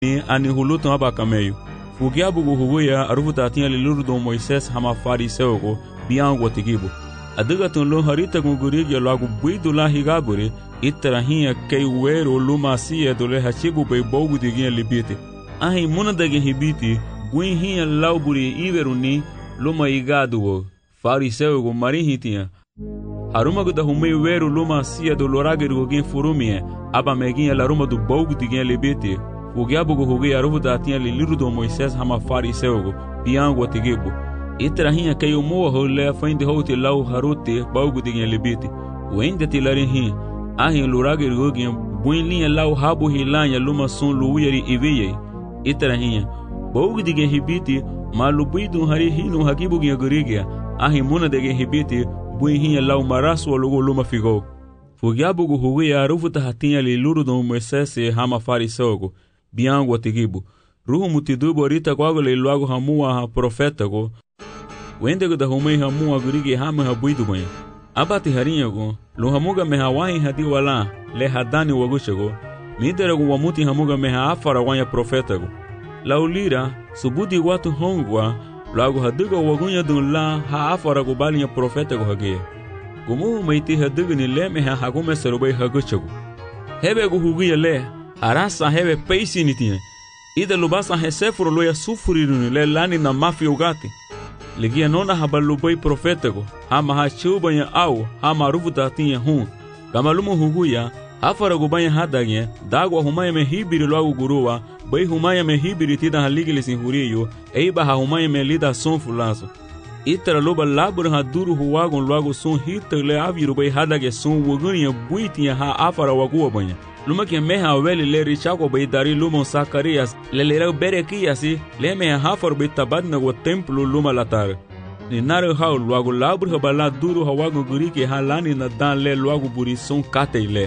ani huluto aba kameyo. Fugia bugu huguya arufuta tinha lilurdo Moises hama fariseugo biango tigibo. Adigatun lo harita gugurigi lagu buidula higaburi itarahinha kei wero luma sia dole hachibu bei bogu diginha libite. Ahi muna dagi hibiti guinhinha lauburi iveruni luma igaduo fariseugo marihitinha. Harumago da humei wero luma sia do lorageru gin furumie aba meginha laruma do bogu diginha libite. Fugia bugu huguya arufuta tinha lilurdo Moises hama fariseugo biango tigibo. Itarahinha kei umoa hole fainde houti lau harote bogu diginha libite. Wende tilarihin ahin lurageru gogin buinlinha lau habu hilanya luma sun luuyari iviye. Itarahinha bogu diginha hibiti malubuidun hari hinu hakibu ginha gurigia ahin muna diginha hibiti buinhinha lau marasu lugu luma figo. Fugia bugu huguya arufuta hatinha lilurdo Moises hama fariseugo biango tigibo. Ruhu mutidubo rita kwago liluago hamua ha profetago. Wendego da humei hamua gurigi hama habuidu banha. Abati harinhago lo hamuga meha wahi hadi wala le hadani wagushago. Miderago wamuti hamuga meha afara wanya profetago. Laulira subudi watu hongwa lago haduga wagunya dun la ha afara go balinha profetago hage. Gumu meiti haduga ni le meha hagume serubai hagushago. Hebe go huguya le arasa hebe peisi nitinha. Ida lubasa hesefuro loya sufuriruni le lani na mafi ugati. Ligia nona habalubai profetago hama hachubanya au hama rufuta tinha hun. Gamalumu huguya afara gubanya hadagye dagwa humaya me hibiri loagu gurua bai humaya me hibiri tida haligilisin huriyo eiba ha humaya me lida son fulaso. Itara loba labur ha duru huwagon loagu son hitale aviru bai hadagye son wuguniya buitinha ha afara wagua banya. Luma que meha weli le richago bai dari lumon Zacarias le lera berekiasi le meha hafar bai tabadna go templo luma latar. Ni nare hau luago labur habala duru hawago guriki halani na dan le luago burison kateile.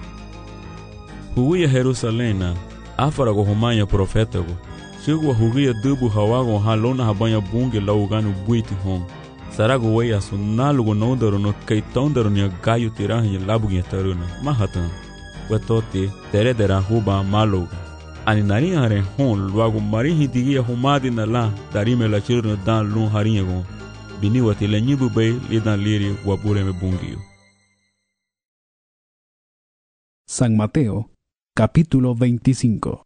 Huguya Jerusalena afara go humanya profetago. Chegua huguya dubu hawago halona habanya bunge laugano buiti hon. Sarago weya sunalugo nondaro no kaitondaro ni gayo tirahi labugi taruna mahatan. Wetote teredera huba maloga. Ani narinha hare hon luago marihi digia humadi na la darime la chirno dan lun harinhago. Bini watile nyibu bay lidan liri wabure me bungio. San Mateo, capítulo 25.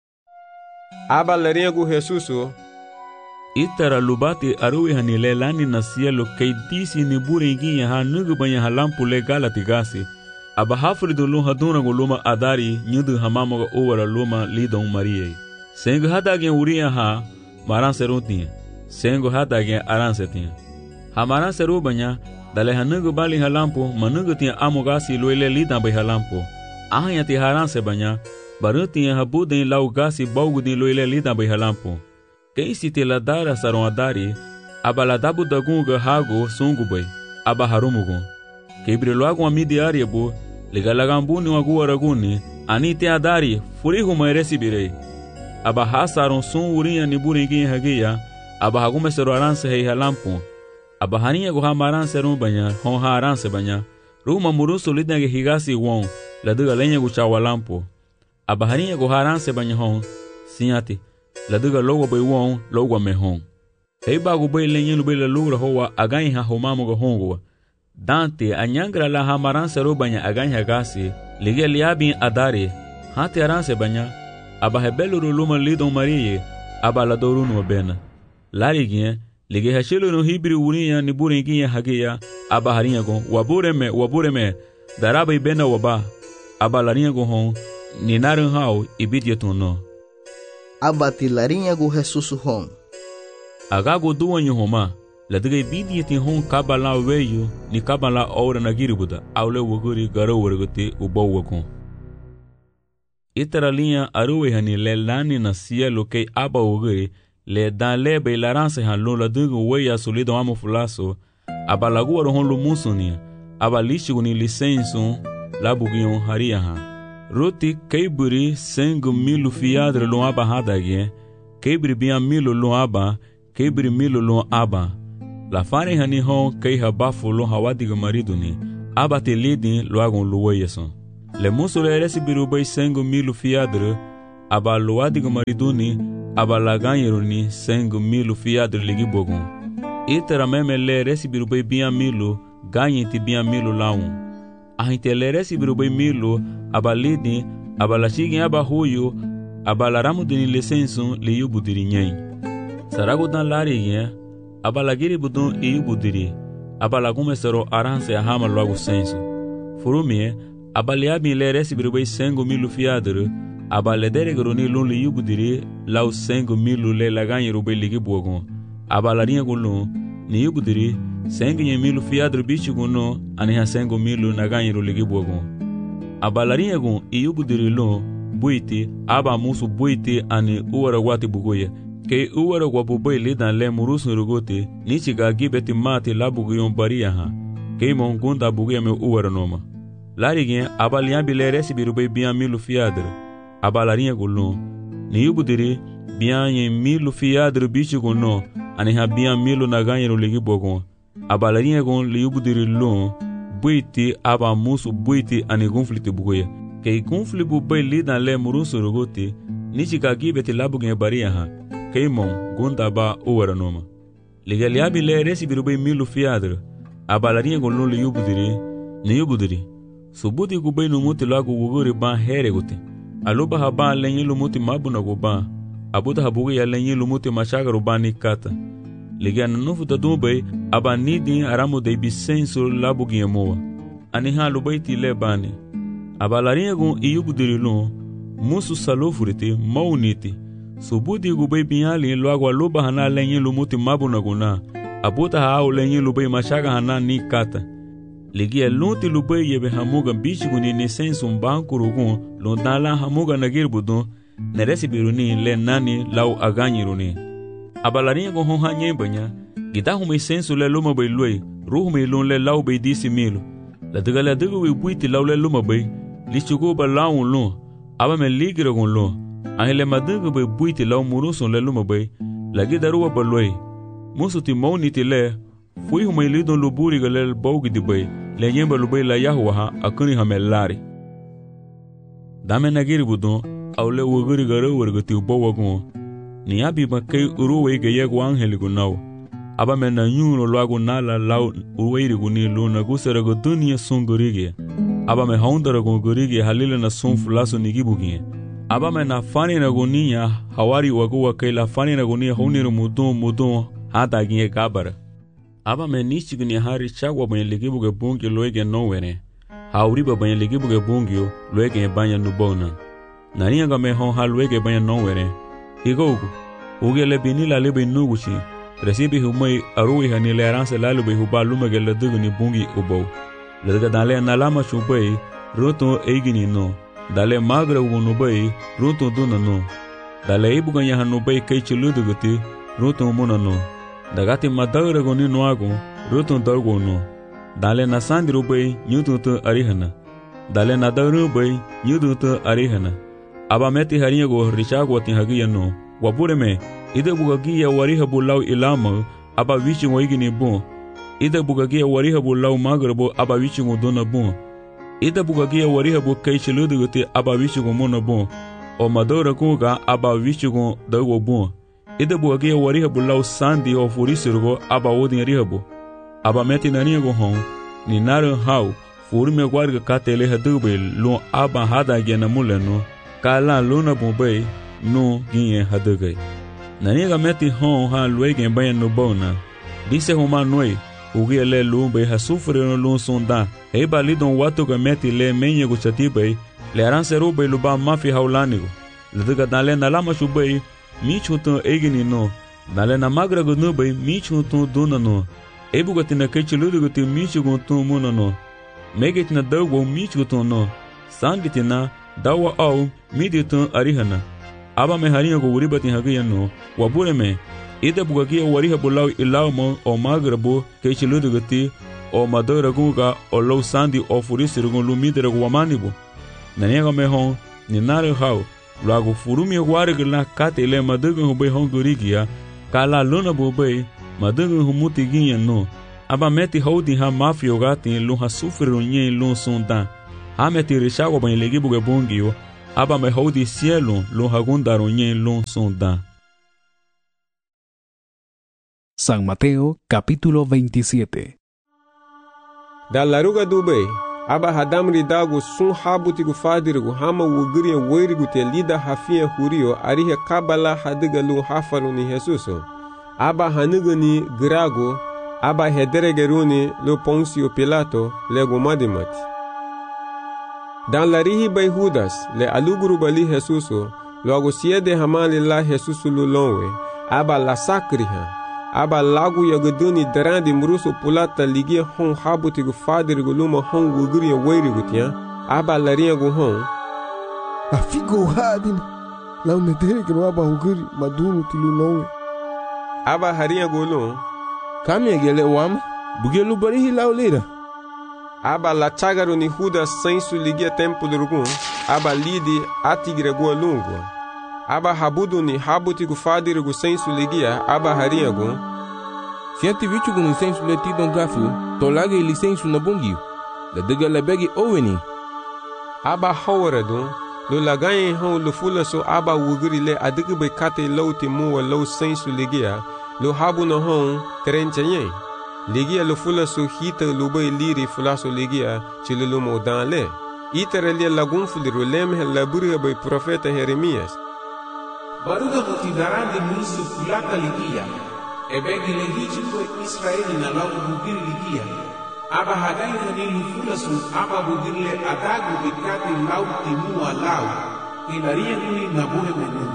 Aba leriagu Jesusu. Itara lubati aruwi hanile lani na cielo kei disi ni bure inginya ha nugu banya halampu le galatigasi. Aba hafridu lun haduna go luma adari nyudu hamama go owara luma lidon Marie. Sengo hadagen uria ha maran seruntinha. Sengo hadagen aran setinha. Ha maran seru banya dale hanugu bali halampu manugu tinha amogasi loile lidan bai halampu. Ahanya ti haran se banya barutinha habuden lau gasi baugudin loile lidan bai halampu. Quem se te ladara saron adari aba ladabu dagunga hago sungu bai aba harumugun. Kebriloagun amidiaria bo Ligalagambuni waguaraguni anite adari furihu maeresi birei. Aba hasaron sun urinha ni buringin hagia aba hagume seru aranse hei halampu. Aba harinha go hamaranse banya hon haranse banya. Ruma murusu lidnage higasi won laduga lenha go chawalampu. Aba harinha go haranse banya hon sinyati laduga logo bai won logo me hon. Hei bagu bai lenha bai la lugra hoa again ha homamo go hongo. Dante anyangra la hamaranse banya aganya gasi ligia liabin adari hati aranse banya aba hebelu luma lidon Marie aba la dorunu bena larigien ligia hashelu no hibri urinha ni buringia hagia aba harinha go wabureme daraba ibena waba aba larinha go hon ni naran hau ibidietuno aba tilarinha go Jesus hon agago duanyo homa ladiga ibidiyeti hon kabala weyu ni kabala ora nagiribuda aule wuguri garo wargote ubawakon. Itara linha aruwe hani le lani na cielo kei aba wuguri le dan le beilaranse han lo ladungu weya solido amo fulaso aba laguaro hon lumusunia aba lishigu ni licenso labugion haria han. Roti keiburi 5,000 fiadre lo aba hadagye keibri bian milo lo aba keibri milo lo aba. La fane hani hon kei habafu lo hawadiga mariduni aba te lidin lo agon lo weyeson. Le muso le resi birubai 5,000 fiadre aba loadiga mariduni aba laganyeruni 5,000 fiadre ligi bogon. Itera meme le resibiru bay bian milo ganyenti bian milo laun. Ahinte le resibiru bay milo aba lidi aba la chigin aba huyo aba la ramudini lesensun le yubudiri nyen. Saragodan larigin aba la giri budun yubudiri aba la gumesero aranse ahama logo senso. Furumie aba le abin le resibiru bay 5,000 fiadre aba le deregroni lun le yubudiri lau 5,000 le laganyeru bay ligi bogon. Aba la rinha gulun ni yubudiri 5,000 fiadre bichi guno aniha 5,000 naganyeru ligi bogon. Aba la rinha gun yubudiri lun buiti aba musu buiti ani uwara wati bugoye ke uwara wabubai lidan le murusun rugote nichi ga gibeti mati labuguyon bariya ha ke mon gunda bugoye me uwara noma. Larigin aba liambi le resibiru bay bian 1,000 fiadre aba la rinha gulun ni yubudiri bian 1,000 fiadre bichi guno aniha bian 1,000 naganyeru ligi bogon. Aba la rinha gun li yubudiri lun buiti aba musu buiti ani gunfliti bugoye ke gunfli bubai lidan le murusun rugote nichi ga gibeti labuguyon bariya ha Keimon gunda ba uwara noma. Ligaliabi le resibiru bay 1,000 fiadre. Aba la rinha gun li yubudiri ni yubudiri subuti gubay numuti lagu wuguri ban here guti. Aluba haba lenye lumuti mabuna guban. Abuta habugi ya lenye lumuti mashagaru bani kata. Ligiana nufuta dubay aba nidin aramu de bisensu labugi yemoa. Aniha lubayti le bani. Aba la rinha gun yubudiri lun musu salofuriti mauniti. Subuti gubay binyali luagu aluba hana lenye lumuti mabuna guna. Abuta hao lenye lubay mashaga hana ni kata. Ligia lunti lubay yebe hamuga bichi guni ni sensu mbanku rugun lundala hamuga nagir budun neresibiru ni le nani lau aganyiru ni. Aba la rinha gun honha nyembanya gitahu me sensu le luma bay luay ruhu me lun le lau bay 10,000. La diga we buiti lau le luma bay lichugo ba lau lun aba me ligira gun lun. Ahile madiga bay buiti lau murusun le luma bay la gidaruwa ba luay musu ti mauniti le fui humay lidon luburi galel baugi di bay le nyemba lubay la yahuwa ha akuni hamelari. Dame nagiri budon au le wuguri gara wargati ubawa gun ni abi bakay uruwe ge yegu angeli gunau aba me na nyuno luagu nala lau uweiri guni luna gusera go dunia sungurigi aba me haundara gun gurigi halile na sunfulaso nigibugi aba me na fani na gunia hawari waguwa kay la fani na gunia hauniru mudun hata ginye kabara. Aba me nichi guni hari chagwa banye ligibuge bungi loege nowere hauriba banye ligibuge bungio loege banya nubona naniya ga me hon ha loege banya nowere higogu ugele binila lebe nuguchi resibi humay arui hanile aranse lalube huba lumege laduguni bungi ubo ladga dale nalama chubay roto eigini no dale magra ugunubay roto duna no dale ibuganya hanubay kay chiluduguti roto muna no dagati madagre goni noago roto dargo no dale na sandiro bay nyututu arihana dale na daru bay nyututu arihana aba meti harinha go richago tin hagiya no wabure me ide bugagiya wariha bulau ilama aba wichi ngoigini bon ide bugagiya wariha bulau magrabo aba wichi ngodona bon ide bugagiya wariha bu kay chiluduguti aba wichi ngomona bon o madora kuga aba wichi ngo dago bon ide bugagiya wariha bulau sandi o furisirgo aba wodin rihabu aba meti naniya go hon ni naru hau furme gwarga katele hadube lo aba hada gena muleno kala luna bombay no ginye hadugai naniga meti hon ha luegen bayan no bona disse homa noi ugi le lumbe ha sufre no lun sonda e balidon watu ga meti le menye go chatibai le aranseru be luba mafi haulanigo leduga dale na lama shubai mi chuto egini no dale na magra go no bay mi chuto dona no e bugatina kechiludu go ti mi chugo to muno no megit na dawo mi chuto no sangitina dawa au miditun arihana aba me harinha go uribati hagiya no wabure me ide bugagiya wariha bulau ilamo o magrabo kechiludu go ti o madora guga o low sandi o furisir go lumidere go wamanibo naniga me hon ni nare hau lago furumi warigla katele madugu hubay hongurigia kala luna bubay madugu humuti ginha no aba meti hodi ha mafio gati lu ha sufre nyen lu sonda ha meti rishago ban legi buge bongio aba me hou di cielo lo hagundaron nyen lo sonda. San Mateo capítulo 27. Da laruga dubei, aba hadamri dagu sun habutigu fadirigu hama wugiriya weirigu te lida hafiya hurio arihe kabala hadiga lu hafaru ni Jesuso. Aba hanigani girago, aba hederegeruni lu Ponsio Pilato legu madimati. Dan larihi bay Judas le aluguru bali Jesuso, logo siede hamali la Jesuso lu lonwe, aba la sakriha. Aba lagu yagaduni darandi mruso pulata ligia hon habutigu fadirigu luma hon wugiriya weirigu tia, aba laria gu hon. Afigo hadin, lau neterekero aba wugiri madunu tilu nowe. Aba haria gu lun. Kami gele wam, bugelu barihi lau lira. Aba la chagaru ni Judas sensu ligia tempulurugun, aba lidi atigre gu lungu. Aba habudu ni habutigu fadirigu sensu ligia, aba haria gu. Fianti vichugu ni sensu leti don gafu, tolage ili sensu na bungiu. La diga la begi oweni. Aba hawaradun, lo lagayen hon lo fula so aba wugiri le adigu be kate lauti muwa lau sensu ligia, lo habu na hon terenchayen. Ligia lo fula so hita lo bay liri fula so ligia, chile lo mo dan le. Itere lia lagun fuliru lemhe laburiga bay profeta Jeremias. Baruga mutidarandi musu kulata ligia, ebegi lehichi kwa Israeli na lagu bugiri ligia. Aba hadai hanilu fulasu, aba bugirile adagu bikati lauti muwa lau, ilaria nui nabuhe menu.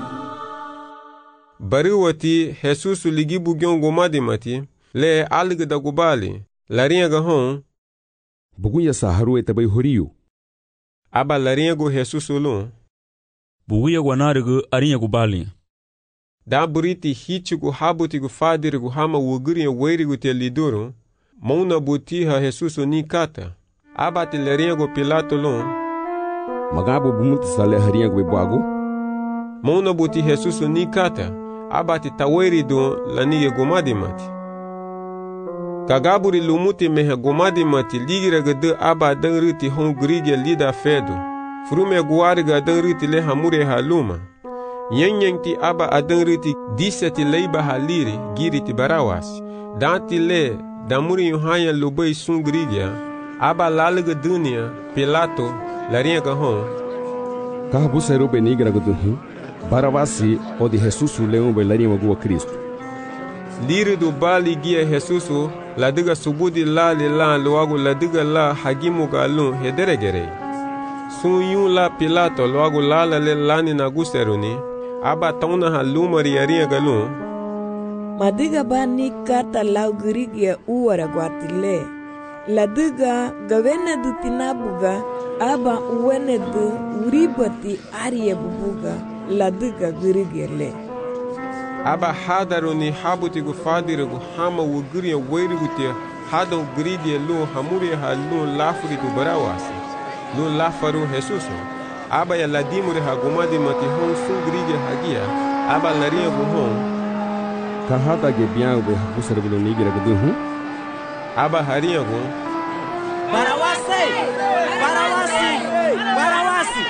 Bariwati Jesusu ligi bugyon gomadimati, le alga da gubali, laria ga hon. Bugunya sa haruwe tabay horiyu. Aba laria go Jesusu lun. Buguya wanarigu arinya gubali. Da buriti hichigu habutigu fadirigu hama wugiriya weirigu te liduru, mauna butiha Jesusu ni kata. Aba te laria go Pilato lun. Magabo bumuti sale haria go bebago. Mauna buti Jesusu ni kata. Aba te taweri do laniye gomadimati. Kagaburi lumuti mehe gomadimati ligira gade aba dangriti hon grige lida fedu. Frume guariga dangriti le hamure haluma. Yenyenti aba adangriti diseti leiba haliri giriti barawasi. Danti le damuri yuhanya lubei sun grigya. Aba laliga dunia Pilato laria gahon. Kahabu sero benigra guduhu. Barawasi o de Jesusu leon be laria magua Cristo. Liri do bali gia Jesusu ladiga subudi la le la loago ladiga la hagimu galun hederegere. Sun yun la Pilato loago la le lani na guseruni. Aba tauna halumari aria galun. Madiga bani kata lau girigia uwara guatile. Ladiga gavene du tinabuga aba uwene du uribati aria bubuga. Ladiga girigia le. Aba hadaruni habutigu fadirigu hama wugiriya weirigu te hado giridia lu hamuri halu lafuri du barawasi. Lu lafaru Jesusu. Aba ya ladimuri hagumadi mati hon sun giridia hagia. Aba laria buhon. Kahata ge biang be habusar bulo nigira guduhu. Aba haria gu. Barawasi! Barawasi! Barawasi!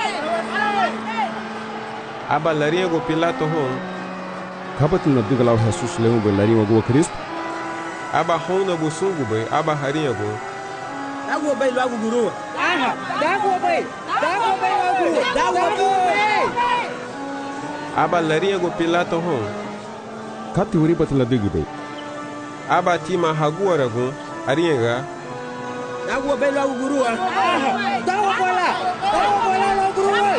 Aba laria gu Pilato hon. Kabati na diga lau Jesus leon be laria magua Cristo. Aba hona busungu be aba haria gu. Dago bay lagu guru. Dago bay lagu. Dago bay. Aba laria gu Pilato hon. Kati uribati la diga be. Aba tima haguara gu arienga. Dago bay lagu guru. Dago bola lagu guru.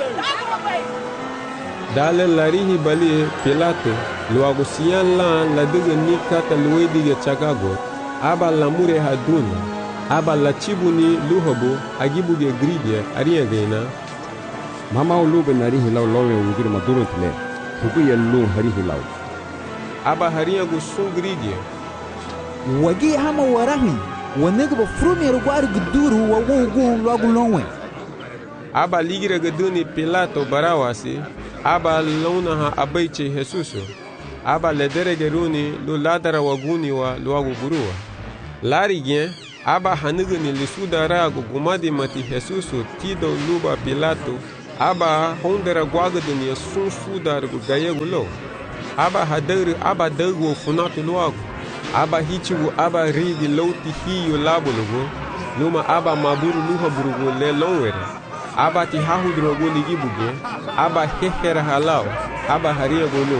Dale larihi bali Pilato luago siyan lan la diga ni kata luwe diga chagago. Aba lamure haduna. Aba la chibuni luhobo agibuge gridia arienga. Mama ulube narihi lau lowe ungiri maduro tile. Hukuya lu harihi lau. Aba haria gu sun gridia. Wagi hama warahi. Wanega ba frume rugwari guduru wa wugu lagu lonwe. Aba ligira gaduni Pilato barawasi. Aba lona ha abaiche Jesusu. Aba ledere geruni lu ladara waguni wa luagu gurua. Lari gen. Aba hanigani lisuda ragu gumadi mati Jesusu tido luba Pilato aba hondera gwaga dunia sun sudar gu gayegu lo. Aba hadere aba dagu funatu luagu. Aba hichigu aba rigi louti hiyo labulugu. Luma aba maburu luha burugu le longwere. Aba ti hahudrogu ligibuge. Aba hehera halao. Aba haria gulu.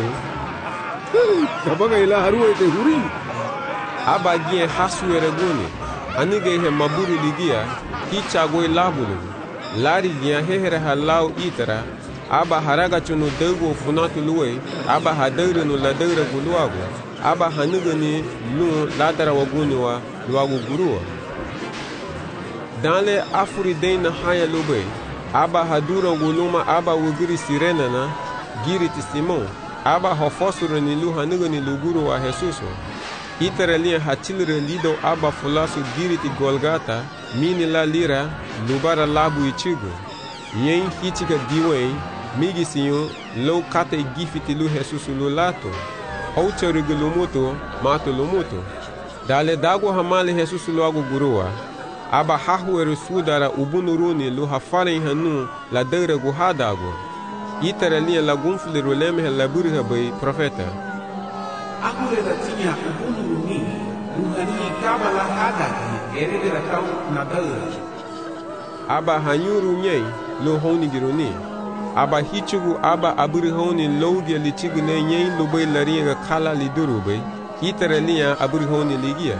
Kabaga ila haruwa ite huri. Aba gien hasuere guni. Anige he maburu ligia. Hichagwe labulugu. Lari gien hehera halao itara. Aba haraga chunu dagu funatu luwe. Aba hadere no ladere guluagu. Aba hanugani lu ladara waguni wa luagu gurua. Dans le afuri na haya lube. Aba hadura guluma aba wugiri sirena na giri Simon. Aba hofosuru ni lu hanugani luguru wa Jesuso. Itara liya hachilre lido aba fulasu giri ti Golgata. Mini la lira lubara labu ichigu. Yen hichika diwen migi siyo lo kate gifiti lu Jesusu lulato. Aucharigu lumuto mato lumuto. Dale dago hamale Jesusu luagu gurua. Aba hahueru sudara ubunuruni lu hafaren hanu la deure gu hadago. Itara liya la gunfle rulemehe la burha bay profeta. Agure da tinha ubunuruni lu hani kaba la hadagi erede da kau na deure. Aba hanyuru nyei lu honi giruni. Aba hichugu aba aburi honi lougia lichigu le nyei lu bay laringa kala liduru bay. Itara liya aburi honi ligia.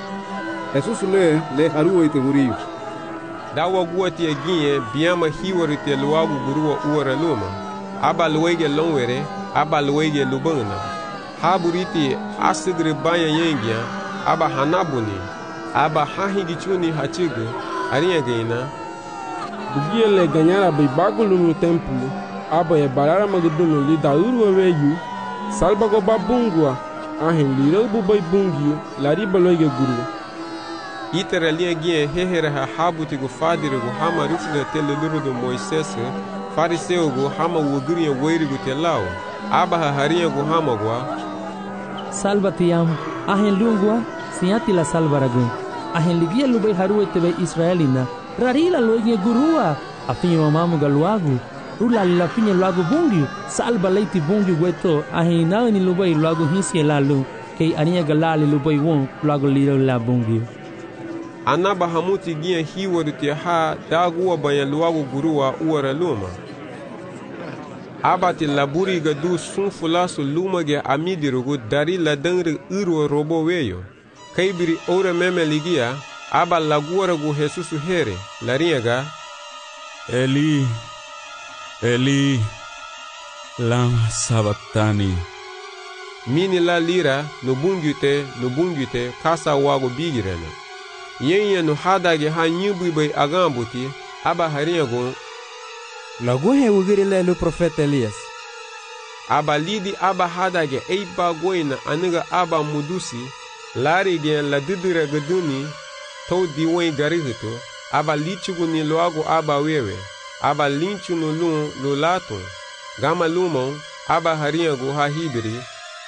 Jesus le haruwa ite huri. Dawa guati aginye biama hiwari te luagu gurua uara luma. Aba luege longwere, aba luege lubana. Haburiti asigre baya yengia, aba hanabuni. Aba hahigichuni hachigu, aria geina. Bugie le ganyara bai bagulu no templo, aba ya barara magudulu li dauru weyu, salbago babungwa, ahen li robu bai bungio, lariba loige gurua. Itara liya gien hehera ha habuti gu fadiri gu hama rufle tele luru du Moises, fariseo gu hama wuguriya weiri gu telao, aba ha haria gu hama gua. Salva te amo, ahen lungua, siati la salvaragun, ahen ligia lubai haruwe tebe Israelina, rarila loige gurua, afinyo mamamu galuagu, rula la finye luagu bungiu, salva leiti bungiu weto, ahen inaani lubai luagu hinsi elalu, kei ania galali lubai won, luagu liro la bungiu. Anaba hamuti gien hiwari te ha daguwa banya luagu gurua uara luma. Abati laburi gadu sun fulasu luma ge amidirugu dari ladangri urwa robo weyo. Kaibiri ora meme ligia, aba laguara gu Jesusu here, lariaga. Eli, Eli, lama sabatani. Mini la lira, nubungute, kasa wagu bigirena. Yenya no hadage ha nyubu bay agambuti aba hariago lagu he wugiri le profeta Elias. Aba lidi aba hadage eiba goina aniga aba mudusi lari gen la didira gaduni to diwen garihito aba lichugu ni loago aba wewe aba linchu no lun lo lato gama lumon aba hariago ha hibiri.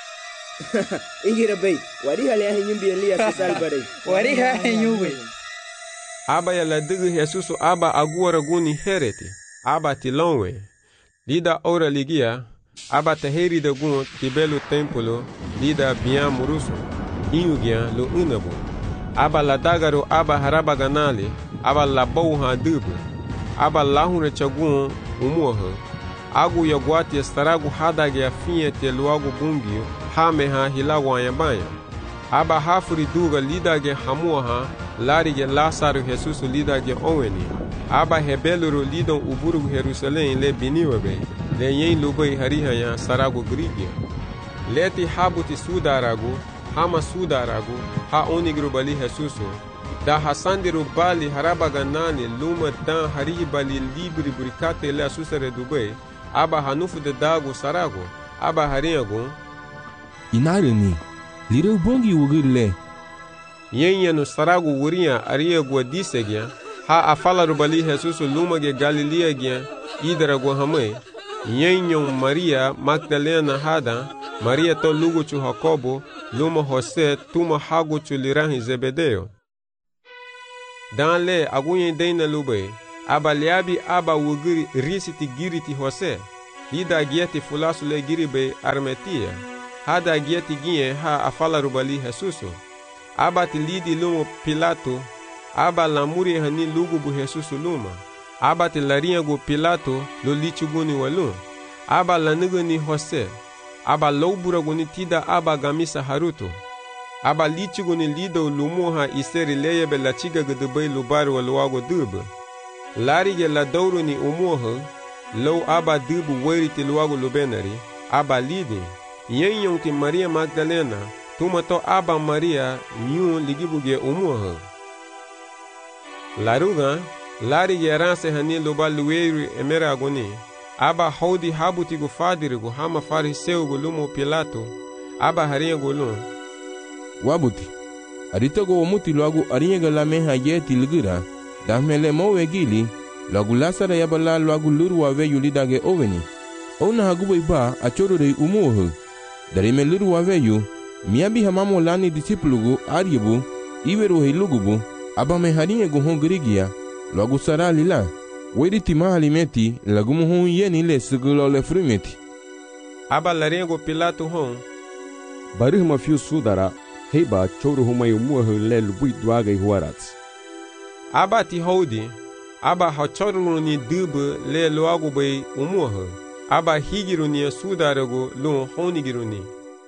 Igira bay, wari hale nyumbi Elias salbare. Wari ha nyumbi. Aba ya la digi Jesusu aba aguara guni hereti. Aba tilonwe. Lida ora ligia, aba taheri da gun tibelu templo, lida bian murusu. Inugian lo unabu. Aba la dagaro aba haraba ganali, aba la bouha dubu. Aba lahune chagun umuha. Agu ya guati estaragu hadage ya finye te luagu bungio. Hameha hilagu ayabanya. Aba hafuri duga lidage hamuaha, larige Lasaru Jesusu lidage oweni. Aba hebeluru lidon uburugu Jerusalem le biniwebe, le yen lubai harihaya saragu grigia. Leti habuti sudaragu, hama sudaragu, ha onigru bali Jesusu. Da hasandiru bali harabaganani luma dan harihi bali libri burikate le asusare dubai. Aba hanufu de dagu saragu, aba hariagu. Inari ni, lire ubongi wugirle. Yenya no saragu wuria aria gua disegya, ha afala rubali Jesusu luma ge Galilea gya, idara gua hame. Yenyon Maria Magdalena hada, Maria to lugu chu Jacobo, luma Jose tuma hagu chu lirahi Zebedeo. Dan le agunye deina lube, aba liabi aba wugiri risiti giriti Hose, lida gieti fulasule giribe Armetia, hada gieti ginye ha afala rubali Jesuso, aba ti lidi lumo Pilato, aba lamuri hani lugubu Jesuso luma, aba ti larinha go Pilato lo lichuguni walun, aba lanuguni Hose, aba loburaguni tida aba gamisa haruto, aba lichuguni lido lumuha iseri leyebe la chiga gudubay lubar waluago dube, larige la douruni umuha, lo aba dubu weriti luago lubenari, aba lidi, yen ti Maria Magdalena, tumato aba Maria nyun ligibuge umuha. Laruga, larige ranse hani luba luweiri emera agoni, aba haudi habutigu fadirigu hama fariseugu lumo Pilato, aba harinha golun. Wabuti, aritago omuti luagu arinha la meha yeti ligira, damele mowe gili, lagu lasara yabala luagu luru wa veyu lidage oveni. Ona hagubo iba achorore umuhu. Darime luru wa veyu, miabi hamamo lani disipulugu aryebu, iweru helugubu, aba meharinha guhon girigia, luagu sara lila. Weriti mahalimeti lagumu hon yeni le segulo le frumeti. Aba larengo Pilato hon. Barih ma fiu sudara, heba choro humay umuhu le lubui duaga ihuarats. Aba ti hodi, aba ha choro ni dube le loago bay umuhu, aba higiru ni sudarago lo honigiru ni.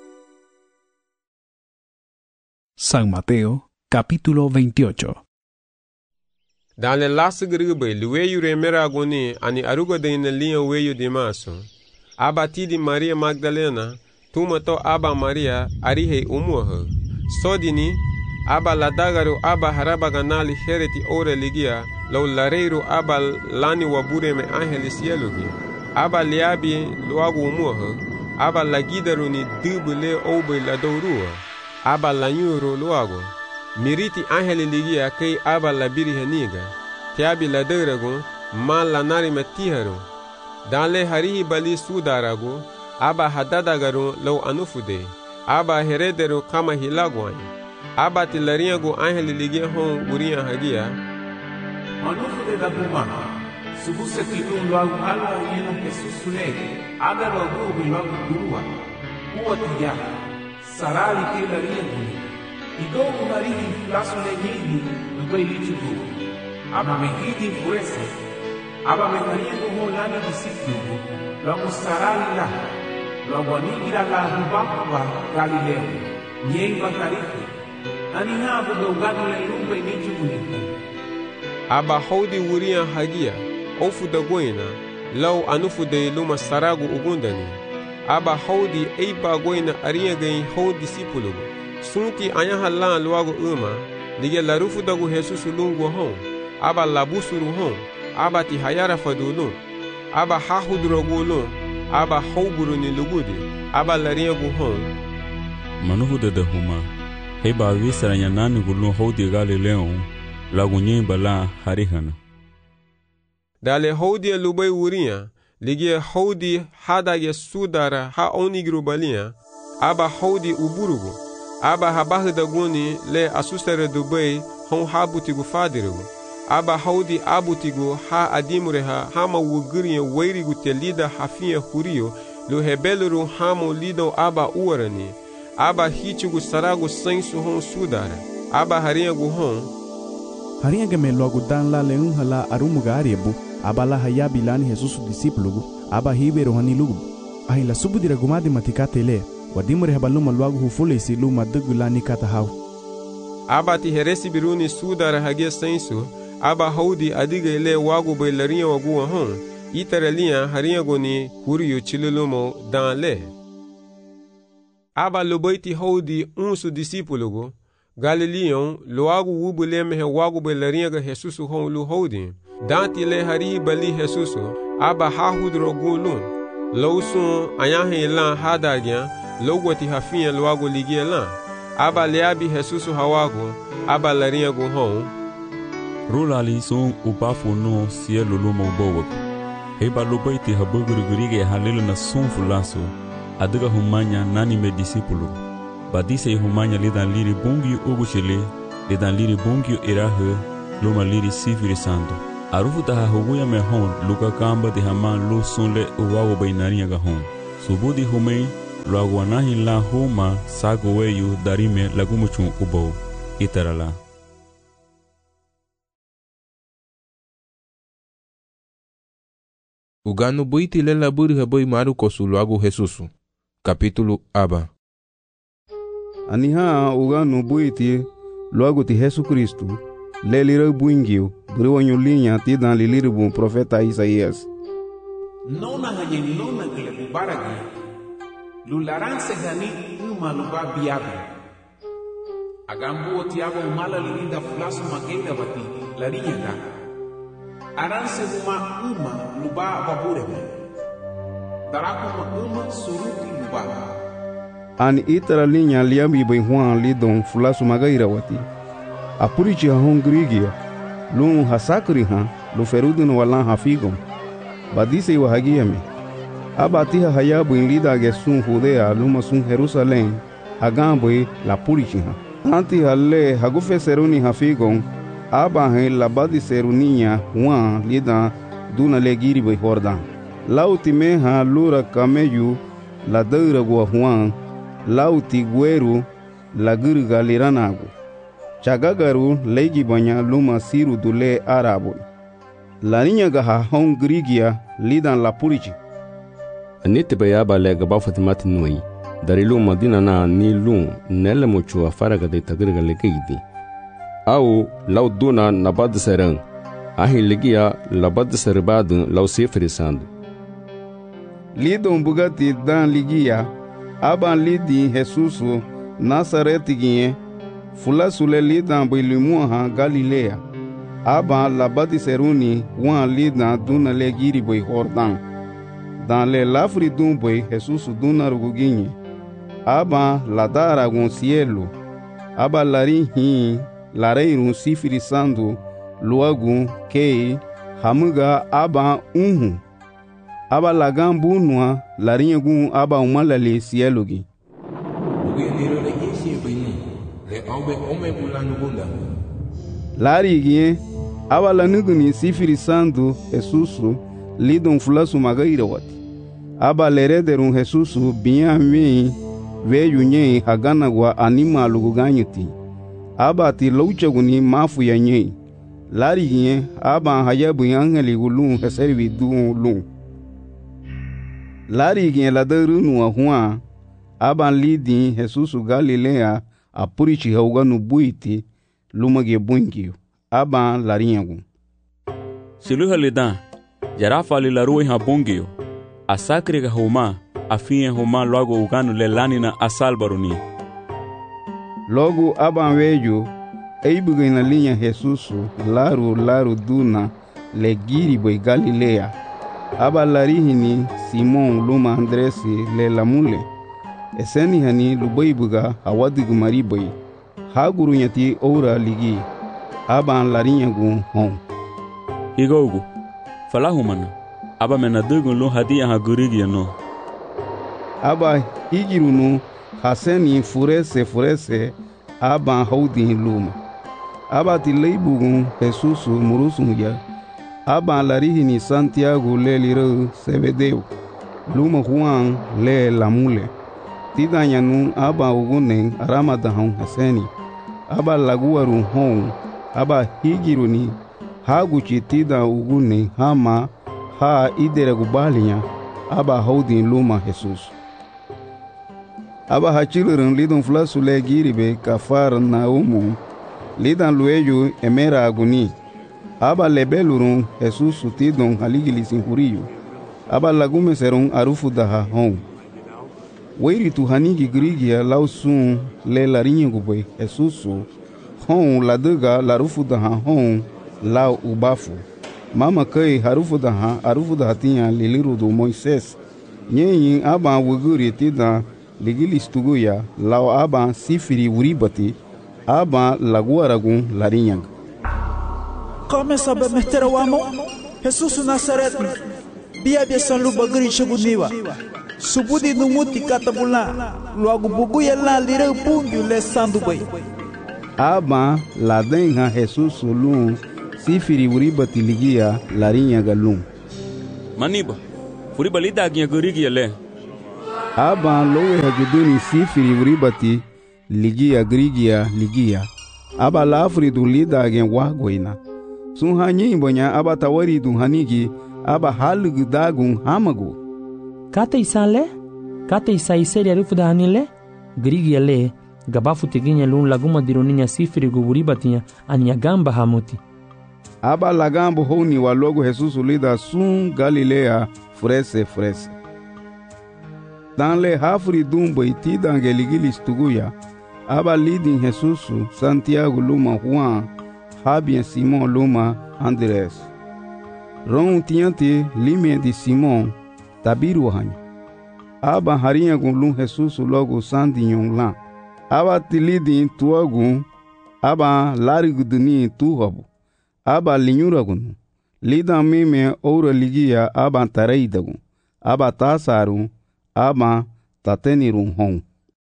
San Mateo, capítulo 28. Dans le las gribe, luweyu remera agoni ani aruga de in lian weyu de maso. Aba tidi Maria Magdalena, tumato aba Maria arihe umuha. Sodini, aba ladagaru aba haraba ganali hereti ore ligia, lau lareiru aba lani wabure me angelis yelugi. Aba liabi luagu umuha, aba lagidaru ni dubule obe ladorua. Aba lanyuru luagu. Miriti angeli ligia kei aba labiri heniga, tiabi laderago, ma lanari metiharu. Danle harihi bali sudarago, aba hadadagaru lau anufude, aba herederu kama hilagwani, aba tilariago angeli ligia hon uria hagia. Anufude da buma, subuse kilun luagu ala yeno kesusule, aga luagu luagu gurua, uwa tiya, sarali ke lariaguni. Idogo marihi fulaso legini lubai lichugu. Aba mehidi fuese. Aba mehariego ho lani disiplugu. Lagu sarali la. Lagu anigira la hubakuwa Galileo. Nyei bakarifi. Anihabu dogado le lubai lichugu niku. Aba hodi uria hagia. Ofu da goina. Lau anufu de luma saragu ugundani. Aba hodi eiba goina ariagay ho disiplugu. Sunti anyaha lan luago uma, lige larufu dagu Jesus lungu hon, aba labusuru hon, aba ti hayara fadulun, aba hahudrogulun, aba hauburu ni lugudi, aba lariagu hon. Manuhu de huma, heba wisara nyanani gulun hodi Galileo, lagu nyemba la harihana. Dale hodi lubai uria, lige hodi hadage sudara ha onigru balia, aba hodi uburugu. Aba habahu daguni le asusere dubai hon habutigu fadirigu. Aba haudi abutigu ha adimureha hama wugiriye weirigu te lida hafiye hurio lu hebeluru hamo lido aba uarani. Aba hichigu saragu sensu hon sudara. Aba hariagu hon. Hariaga me logo dan la leun hala arumuga ariebu. Aba la hayabi lani Jesus disiplugu. Aba hiberu hani lugu. Ahi la subudira gumadi matikate le. Wadimure habaluma luagu hufulesi luma dugulani katahau. Aba ti heresi biruni sudara hagia sensu, aba haudi adiga ile wagu bay larinha wagu hon, itaralinha harinha goni huriyo chilulumo dan le. Aba lubaiti haudi unsu disipulugo, Galileon luagu wubule mehe wagu bay larinha ga Jesusu hon lu haudi, danti le harihi bali Jesusu, aba hahudro gulun, lausun anyahe lan hadagyan, logwati hafiya luago ligia lan, aba leabi Jesusu hawago, aba larinha go hon. Rulali son ubafu no siya lulumo bowak. Heba lubaiti habugurigurige halilu na son fulaso, adiga humanya nani me disipulu. Badise humanya lidan liri bungi ubushile, lidan liri bungi irahe, luma liri sifiri sando. arufuta hahuguya me hon luka kamba di haman lu sunle uwawo bainania ga hon subudi humei luaguanahi la huma sago weyu darime lagumuchun ubo itarala. Uganu buiti lela buri boi maru kosu luagu Jesusu. Capítulo aba. Aniha uganu buiti luagu ti Jesus Cristo. Lelira buingio buri wanyulinya ti dan liliribu profeta Isaías. Nona hanyen nona gele bubaragi. Lularanse gani uma luba biabe. Agambu otiaba umala lilinda fulasu magenda bati larinyanga. Aranse uma luba babureme. Daraku uma suruti luba. Ani itara linya liambi bai huan lidon fulasu magaira wati. Apurichi ha hongrigia. Lun hasakri ha lu ferudun walan hafigom. Badise wa hagiame. Abatiha hayabu in lida gesun Judea luma sun Jerusalem. Agambwe la purichi ha. Tanti halle hagufe seruni hafigom. Abahe la badi seruninya huan lida duna legiri bai Jordan. Lauti meha lura kameyu la deura gua huan. Lauti gueru la gurga liranagu. Chagagaru legi banya luma siru dule arabo. La niña gaha hongrigia lidan la purichi. Anite bayaba lega bafatimati nui. Dari luma dina na ni lum nele muchu afaraga de tagriga legeidi. Au lau duna nabad serang. Ahi legia labad serbadu lau sefrisandu. Lidon bugati dan ligia. Aban lidi Jesusu Nasaretigie. Fula sule lidan boilimuha Galilea. Aban labadi seruni wan lidan duna legiri boi Jordan. Dan le lafri dun boi Jesusu duna ruguginye. Aban ladara gun cielo. Aba lari hi lareirun sifirisandu luagun kei hamuga aban unhu. Aba lagan bunwa larinye gun aba umalale cielo gi. Lari gie aba lanuguni sifirisandu Jesusu lidon fulasu magaira wati. Aba lerederun Jesusu binyami veyu nye hagana gwa anima luguganyuti. Aba ti louchaguni mafu ya nye. Lari gie aba hayabu angeli gulun heservi duun lun. Lari gie ladarunu wa huan. Aba lidi Jesusu Galilea apurichi hauganu buiti lumage buingio. Aba larinyagu. Siluha lidan jarafa lilarui ha bungio. Asakri ga huma afiye huma logo uganu le lanina asalbaruni. Logo aba weju eibuge na linha Jesusu laru duna le giri boi Galilea. Aba larihini Simon luma Andresi le lamule. Eseni hani lubaibuga hawadigu mariboi. Haguru nyati ora ligi. Aba larinyagu hon. Higogu falahumana. Aba menadugu lo hadia hagurigi no. Aba higirunu haseni furese aba haudi luma. Aba tileibugun Jesusu murusunja. Aba larihini Santiago le liro Sebedeu. Luma Juan le lamule. Tidanyanu aba ugunen aramadahon haseni. Aba laguaru hon. Aba higiruni haguchi tida ugunen hama ha idere gubalinya. Aba haudi luma Jesus. Aba hachilurun lidon flasu le giribe kafar na umu. Lidan lueju emera aguni. Aba lebelurun Jesus tidon haligilisin huriyo. Aba lagume serun arufu daha hon. Weiri tu hanigi grigia lausun le larinye gubwe Jesusu. Hon ladega larufu daha hon lau ubafu. Mama kai harufu daha tinya liliru do Moises. Nyenyi aba wuguri tida ligilistuguya lau aba sifiri uribati. Aba laguaragun larinyang. Come sabe meter o amo? Jesusu Nazareti. Bia san lu bagri cheguniwa. Subudi numuti katabula. Logo buguya la lira pungu le sandubai. Aba la denha Jesusu lun sifiri wuribati ligia larinya galum. Maniba, furiba lida agiya gurigia le. Aba lowe haguduni sifiri wuribati ligia grigia ligia. Aba lafri du lida agen wagoina. Sun hanyi bonya aba tawari du hanigi aba halugu dagun hamagu. Kata isale? Kata isa iseri arufu da hanile? Grigia le, gabafu teginya lun laguma dironinya sifiri guburibatinha ania gamba hamuti. Aba lagambo honi wa logo Jesus lida sun Galilea frese. Dan le hafri dumbo iti dangeligilis tuguya. Aba lidin Jesus Santiago luma Juan, Habien Simon luma Andres. Ron tiante limia de Simon, tabiru hanyi. Aba harinha gun Jesus logo sandinyon lan. Aba tilidin tuagun, aba lariguduni tuhabu. Aba linyuragun. Lidan mime oura ligia aba tareidagun. Aba tasarun, aba tatenirun hon.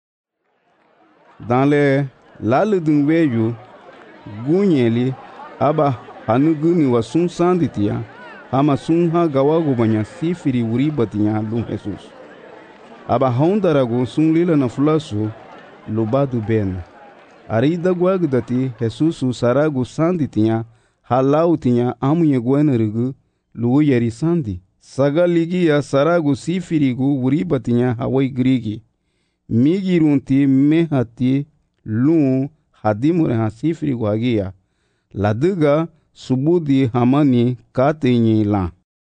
Dans le laludun veju, gunyeli, aba hanuguni wa sun sanditia, ama sun ha gawagubanya sifiri wuribatinya lun Jesus. Aba hondaragu sun lila na fulasu, lubadu ben. Arida guagdati Jesusu saragu sanditia, halautinha amunha guanarigu, luuyari sandi. Sagaligia saragu sifirigu wuribatinya hawai grigi. Migirunti mehati lun hadimure ha sifirigu hagia. Laduga subudi hamani katenyi lan.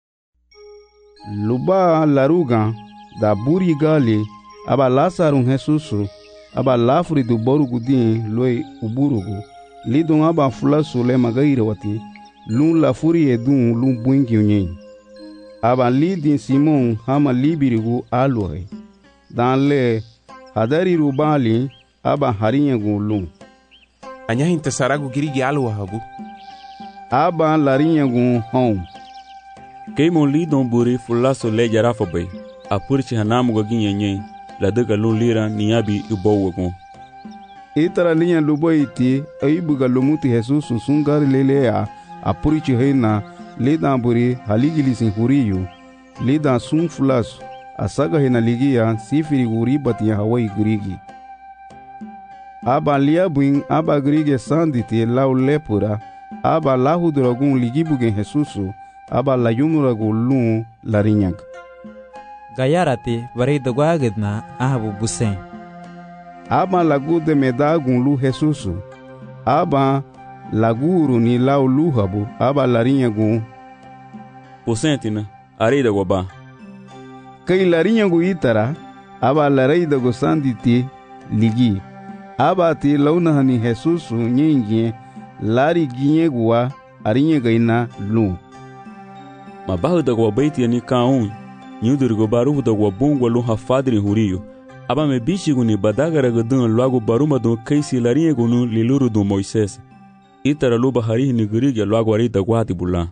Luba laruga da buri gali aba lasarun Jesusu aba lafri du borugu din loi uburugu. Lidon aba fulasu le magaire wati lun lafuri edun lun buingi unyen. Aba lidin Simon hama libirigu aluhe. Dan le hadari rubali aba harinha lun. Anya hinta saragu girigi aluha habu. Aba larinha hon. Keimon lidon buri fulasu le jarafa bay. Apurchi hanamu gaginye nyen. Laduga lun lira niyabi ubowagun. Itara linha lubo iti aibuga lumuti Jesus sungari lelea apurichi heina lidan buri haligilisin huriyu lidan sun fulas asaga hena ligia sifiri uribati ya hawai grigi. Aba liabuin aba grigi sanditi lau lepura aba lahuduragun ligibugen Jesusu aba layumuragu lun larinyag. Gayarati varida guagidna ahabu busen. Aba lagu de medagun lu Jesusu. Aba laguru ni lau luhabu. Aba larinha gun. Posentina, areida goba. Kai larinha gu itara. Aba lareida go sanditi ligi. Aba ti launahani Jesusu nyingie. Lari ginye gua arinha gaina lu. Mabahu da goba iti ni kaun. Nyudur gobaru da gobungwa lu hafadri huriyo. Aba me bichiguni badagara gadun logo baruma don kaisi larinha gunu liluru do Moisés. Itara luba harihi ni guriga logo arida guati bulan.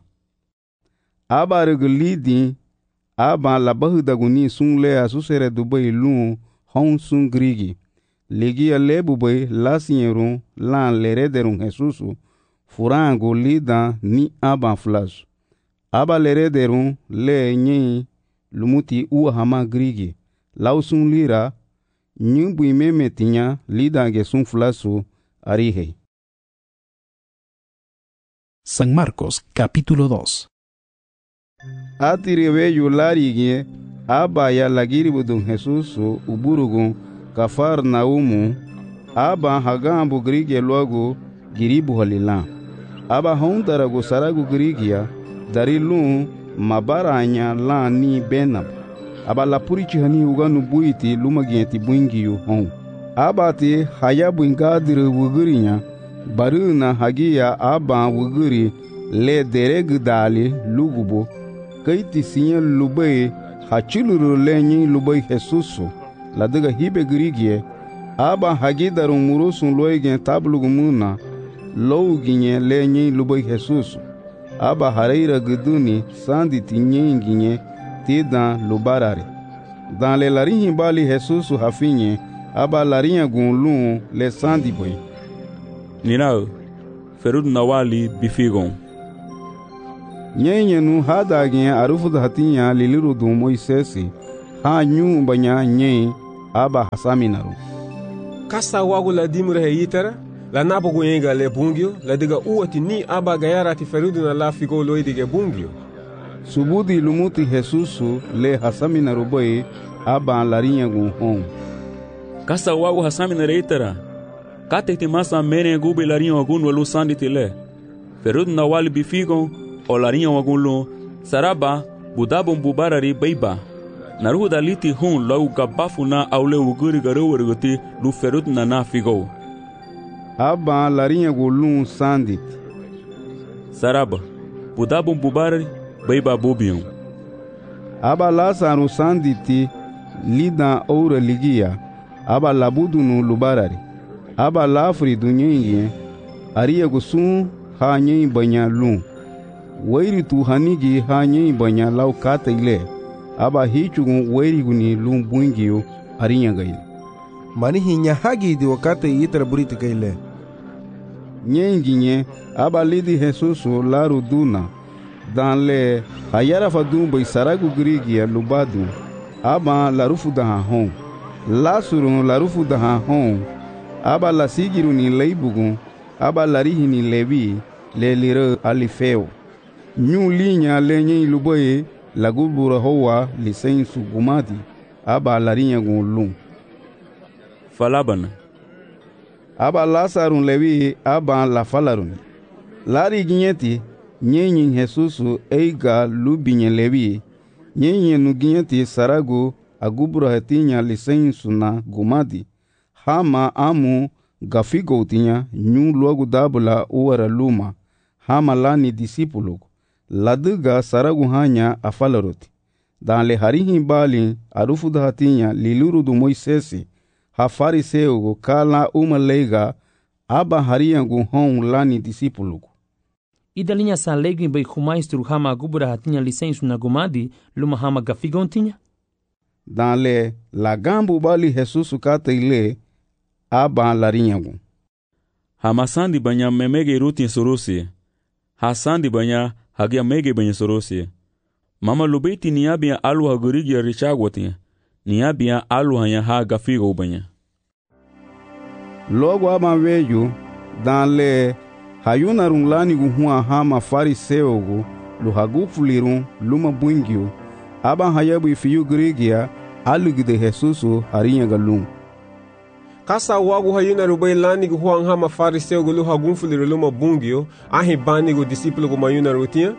Aba regulidi aba labahu daguni sun le asusere dubai lun hon sun grigi. Ligia lebu bay lasierun lan lerederun Jesusu furango lida ni aba flash. Aba lerederun le nyi lumuti hama grigi. Lausun lira nyumbu imeme tinya lida ge sun flasu arihe. San Marcos capítulo 2. Atiriwe yularigie aba ya lagiribudun Jesusu uburugun Kafarnaumu aba hagambu grige logo giribu halilan. Aba hondaragu saragu grigia darilun mabaranya la ni benab. Aba lapurichi hani uganu buiti lumagienti buingiyu hon. Abati haya buingadiri wugurinya baruna hagia aba wuguri le deregdali lugubo. Kaiti sinya lubai hachiluru lenyi lubai Jesusu. Ladaga hibe grigie aba hagidarun murusun loigen tablugumuna louginye lenyi lubai Jesusu. Aba hareira guduni sandi tinyenginye tidan lubarare. Dan le larinhi bali Jesusu hafinye aba larinha gunlun le sandi boy. Ninao, ferud nawali bifigon. Nyenu hadagin arufuda hatinya liliru du Moisesi ha nyu banya nye aba hasaminaru. Kasa wagu la dimure heyitara la napogu yenga le bungio la diga uati ni aba gayara ti ferudu na la figo loidige bungio. Subudi lumuti Jesusu le hasaminaru boy aba larinha gun hon. Kasa wagu hasaminaru itara. Kate ti masa mene gubi larinha wagun walu sandi tile. Ferudu na wali bifigon o larinha wagun lu saraba budabon bubarari beiba. Naruhu daliti hun lau gabafu na aule uguri garuwarguti lu ferudu na figo. Aba larinha gulun sandit. Saraba budabon bubarari beiba bubion. Aba lasaru sanditi lida oura ligia. Aba labudunu lubarari. Aba lafri dunyenge aria gusun ha nyei banya lun. Wairi tu hanigi ha nyei banya lau kata ile. Aba hichugun wairi guni lun buingio aria gaile. Mani hinya hagi di wakate itra buriti gaile. Nyenginye aba lidi Jesusu laru duna. Dan le hayara fadun bai saragu grigia lubadu. Aba larufu daha hon. Lasurun larufu daha hon. Aba la sigiru ni leibugun. Aba larihi ni levi le lire alifeo. Nyu linya lenye iluboye lagubura hoa lisensu gumati. Aba larinya gun Falabana. Aba lasarun levi aba la falarun. Lari ginyeti nyenyin Jesusu eiga lubinye levi. Nyenyin nuginyeti saragu agubura hetinya lisensu na gumati. Hama amu gafigo tinya nyu luagu dabula uara luma. Hama lani disipulugu. Laduga saragu hanya afalaroti. Dan le harihi bali arufuda hatinya liluru du Moisesi. Ha fariseugu kala umalega aba hariyangu hon lani disipulugu. Idalinya sa legi bai kumaistru hama agubura hatinya lisensu na gumadi luma hama gafigo tinya. Dan le lagambu bali Jesusu kata ile aba larinyagu. Hamasandi banya memege rutin sorosi. Hasandi banya hagia mege banya sorosi. Mama lubeti niabia alu hagurigi richagwati. Niabia alu hanya ha gafigo banya. Logo aba veju dan le hayuna runglani guhua hama fariseugu luhagufulirun luma buingio aba hayabu ifiyu grigia alugide Jesusu harinyaga lum. Kasa wagu hayuna rubai lani gu huang hama fariseu gu luha gunfuliru luma bungio ahi bani gu disipulu gu mayuna rutia.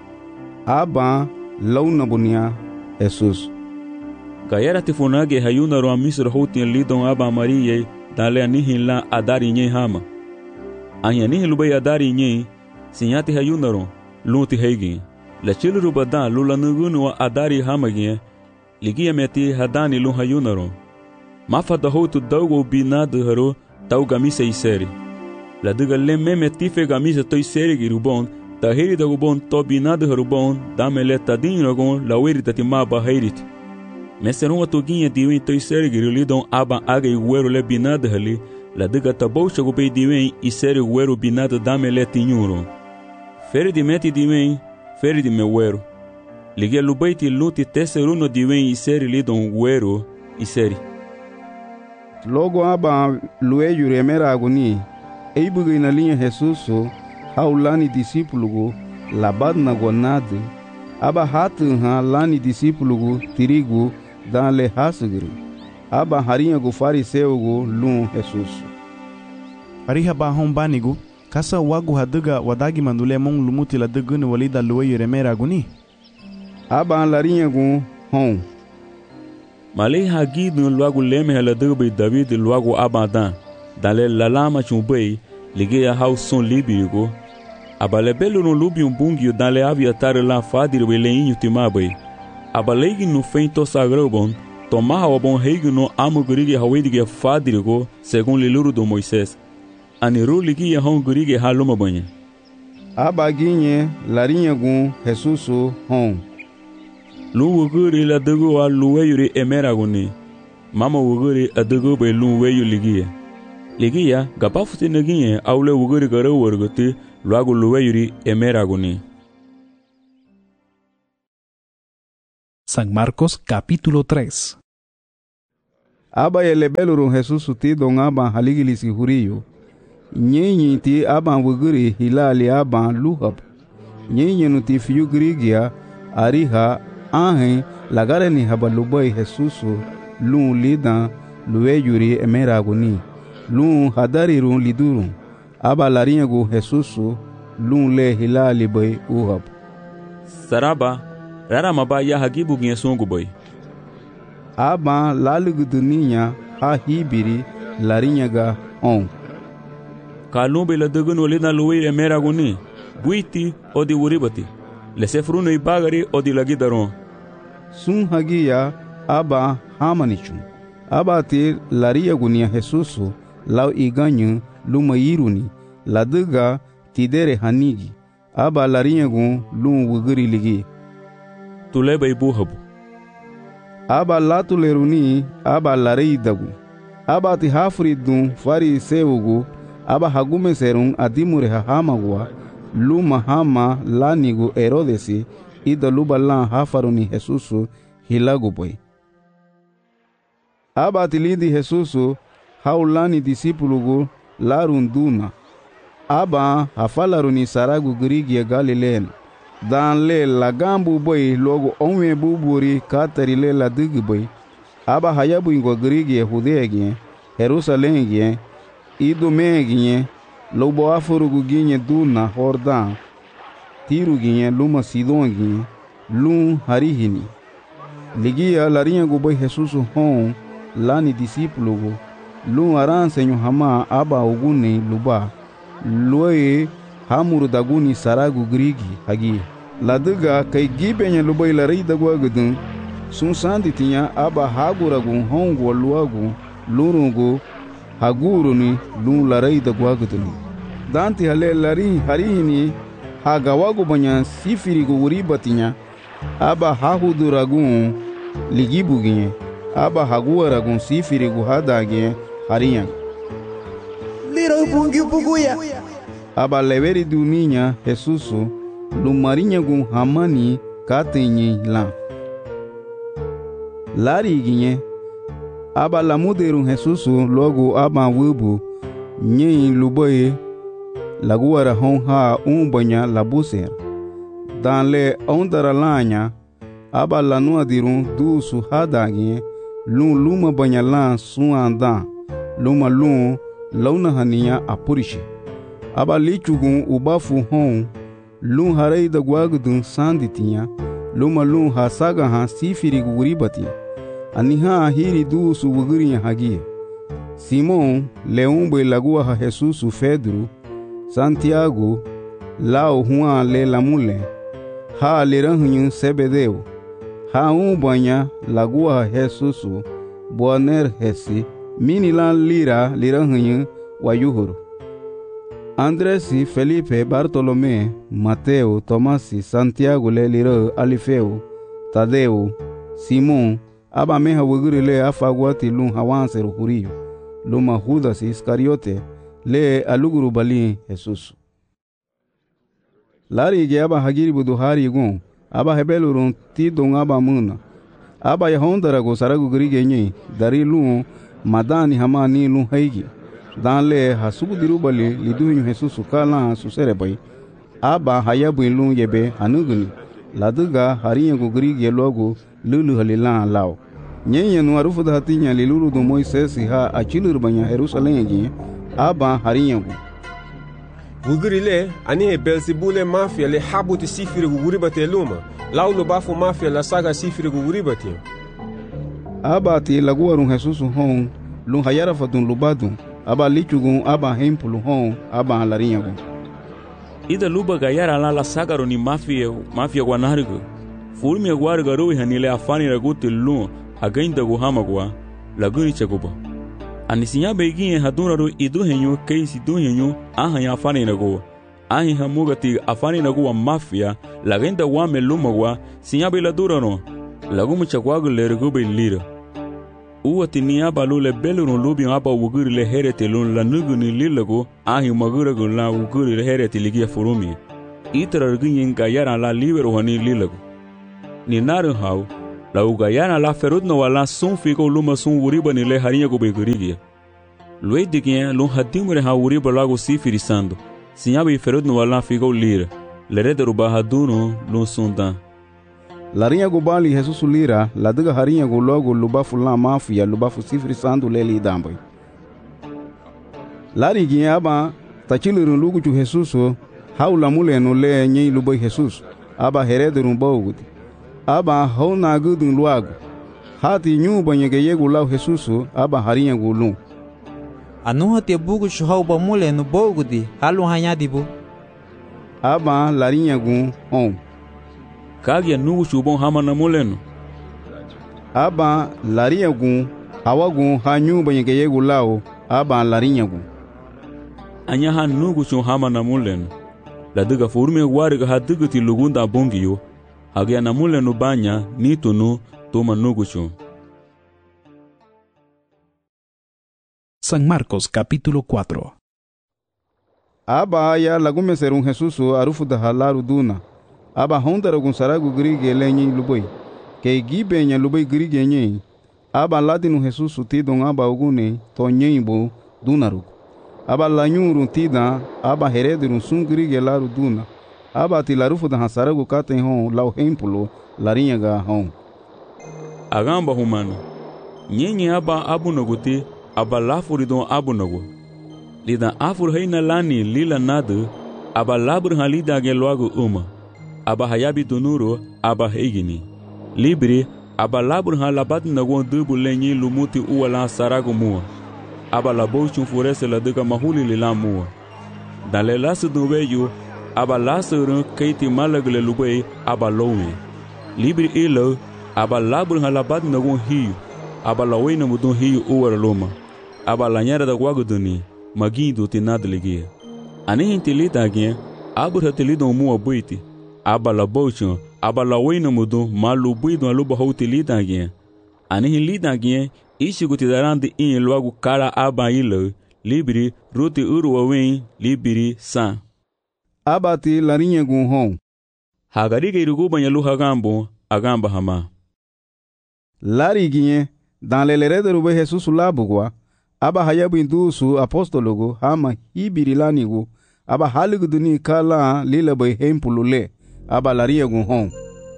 Aba launa bunia Jesus. Gayara tifunage hayuna ru amisro hotin lidon aba mariye dale anihin la adari nye hama. Ahi anihin lubai adari nye sinyati hayuna ru lunti heigin. La chilu rubadan lula nugunu wa adari hama gye ligia meti hadani lun hayuna ru. Mafada hotu daugo binado haro tau gamisa iseri. La duga le meme tife gamisa toi seri girubon ta heri da gubon to binado harubon damele tadin ragon la weri tatima ba heirit. Meseron atoginha diwen toi seri girulidon aba aga iguero le binado hali la duga taboucha gubei diwen iseri guero binado damele tinyuro. Feri di meti diwen feri di mewero. Ligia lubaiti luti teseruno diwen iseri lidon guero iseri. Logo aba lueyu remera aguni eibuga ina linha Jesusu haulani disipulugu labadna gonade aba hatu ha lani disipulugu tirigu dale hasugiri aba harinha gu fariseugu lun Jesusu. Ariha ba hombanigu kasa wagu haduga wadagi mandule mong lumuti la dugunu walida lueyu remera aguni aba larinha gu hon. Malay hagi no luagu leme hala dugbe David luagu abadan dale lalama chumbei ligia hauson libigo abale belo no lubium bungio dale aviatar la fadir weleinho timabai abalegi no feito sagrobon tomaha obon heigo no amugurigi hawedige fadirgo segun liluru do Moisés aniru ligia hongurigi haluma banha abaginhe larinha gun Jesusu hon. Luwuguri la dugu a luweyuri emeraguni. Mama wuguri a dugu be luweyu ligia. Ligia gapafuti naginye aule wuguri gara warguti luagu luweyuri emeraguni. San Marcos capítulo 3. Aba yelebelurun Jesus ti don aban haligilisi huriyo. Nyenyi ti aban wuguri hilali aban luhab. Nyenyi nuti fiyu grigia ariha ahen lagare ni habalubai Jesusu lun lidan luwe yuri emeraguni. Lun hadarirun lidurun. Aba larinyagu Jesusu lun le hilali bai uhab. Saraba rara maba ya hagibu ginye songu boy. Aba laluguduninya ha hibiri larinyaga on. Kalumbe la dugun walina luwe emeraguni. Buiti odi wuribati. Lesefruno ibagari odi lagidaron. Sun hagia aba hamanichun. Aba ti lariyagunia Jesusu lau iganyu lumayiruni. Laduga tidere hanigi. Aba larinyagun lun wuguri ligi. Tuleba ibuhabu. Aba latuleruni aba laridagu. Aba ti hafridun fari sewugu. Aba hagume serun adimure hahamagua. Luma hama lanigu Herodesi ida luba lan hafaruni Jesusu hilagu boy. Aba tilindi Jesusu haulani disipulugu larunduna. Aba hafalaruni saragu grigia Galileen. Dan le lagambu boy logo onwe buburi katari le la digi boy. Aba hayabu ingo grigia Hudegia Jerusalengia Idumegia lobo afurugu ginye duna Hordan tiru ginye luma Sidon ginye lun harihini ligia larinyagu boy Jesusu hon lani disipulugu lun aransenyo hama aba uguni luba loye hamuru daguni saragu grigi hagi laduga kai gibenye lubai larida gwagudun sun sanditinya aba haguragu hongo luagu lurungu haguruni lun larida gwaguduni danti hale lari harihini hagawagu banya sifirigu uribatinya aba hahuduragu ligibuginye aba haguaragu sifirigu hadage hariyan liro bungi buguya aba leveri duninya Jesusu lumarinyagu hamani katenye la lari ginye aba lamuderun Jesusu logo aba wubu nyi luboye laguara honha banya labuser dan le ondara lanya aba lanua dirun dusu hadagi lun luma banya lan suanda luma lun launa hania apurishi aba lichugun ubafu hon lun harai da gwagudun sanditinya luma lun hasaga ha sifiri guribati aniha hiri dusu wugurinya hagia Simon leumbe lagua ha Jesusu Pedro Santiago Lao Juan le lamule ha liranhunyu Sebedeu ha banya lagua Jesusu Boaner hesi minilan lira liranhunyu wayuhuru Andresi Felipe Bartolomé Mateo Tomasi Santiago le lira Alifeu Tadeu Simon aba meha wuguri le afagwati lun hawanseru huriyo luma Judas Iscariote le aluguru bali Jesusu lari ge aba hagiri buduhari gun aba hebelurun ti don aba muna aba yahondara go saragu grige nyi dari lun madani hamani lun haigi dan le hasugu diru bali liduhyu Jesusu kala susere bai aba hayabu lun yebe hanuguni laduga hariyangu grige logo lulu halilan lao nyenye nu arufu da hatinya liluru do Moises ha achilur banya Jerusalem gi aba hariyangu wugurile ani Belzebule mafia le habuti sifiri guribate luma laulo bafu mafia la saga sifiri guribate aba ti laguarun Jesusu hon lun hayara fatun lubadun aba lichugun aba hempulu hon aba hariyangu ida luba gayara la saga roni mafia guanargo fulmi guarga ruhi hanile afani raguti lun againda guhamagwa laguni chaguba anisinya beginye hadunaro iduhenyu keisi duhenyu ahanya afani nago ahi hamugati afani nago wa mafia lagenda wa melumagwa sinya bela durano lagumu chagwagu lergo lira uwati niya balule belurun lubi aba wuguri le herete lun la nuguni lilago ahi maguragu la wuguri le herete ligia furumi itra ginyin gayara la libero hani lilago ni naru hau La ugayana la ferud no wala sun figo luma sun uriba ni le harinha go begurigia. Luei digien lun hadimure ha uriba lago sifirisando. Sinhabi ferud no wala figo lira. Lerederu bahaduno lun sundan. Larinha go bali Jesus lira, la diga harinha go logo lubafu la mafia lubafu sifirisando leli dambai. Lari giaba tachilirun lugu chu Jesus haula muleno le nyi lubai Jesus. Aba herederun bawgudi. Aba hauna gudun luagu. Hati nyu banyege yegu lau Jesus aba harinha go lun. Anuha te bugu shuhau ba muleno bawgudi halu hanyadibu. Aba larinha go on. Kagia nugu shubon hama na muleno. Aba larinha go hawagu hanyu banyege yegu lau aba larinha go. Anya ha nugu shun hama na muleno. La diga forme wariga ha diga ti lugunda bongiyo. Hagia na muleno banya nitunu toma nugu shun. San Marcos capítulo 4. Aba ya lagume serun Jesus arufu da halaru duna. Aba hondara gun saragu grige lenyi lubai. Ke gibe nya lubai grige nye. Aba ladinu Jesus tidon aba ugune to nyembo dunaru. Aba lanyuru tida aba heredurun sun grige laru duna. Aba ti larufu da saragu katen hon lau hempulo larinha ga hon. Agamba humano. Nyenye aba abunoguti aba lafuridon abunogu. Lidan afur heina lani lila nadu aba labur halida ge logo uma. Aba hayabi dunuro aba heigini. Libri aba labur halabat nagon dubu lenyi lumuti uwala saragu mua. Aba labo chunfurese la diga mahuli lila mua. Dale lasu duweyu aba lasu keiti malagle lubei aba lowe. Libri ilo aba labur halabat nagon hiu. Aba lawe na mudun hiu uwara loma. Aba lanyara da waguduni magindo tinadligia. Anihin tilitagien abur hatilidon mua buiti. Aba labouchon aba lawe na mudun malu buidon aluba houtilitagien. Anihin litagien ishigu darandi in logo kara aba ilo libri ruti uruwawen libri san. Aba ti larinha gun hon. Hagarige iruguba nyalu hagambo agamba hama. Lariguinhe dan lelerederu be Jesus labugwa. Aba hayabu indusu apostologo hama hibirilanigo. Aba haligu duni kala lila be hempulule. Aba larinha gun hon.